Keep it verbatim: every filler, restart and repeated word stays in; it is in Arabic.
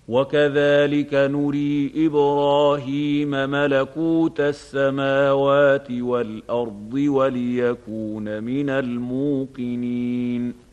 وكذلك نري إبراهيم ملكوت السماوات والأرض وليكون من الموقنين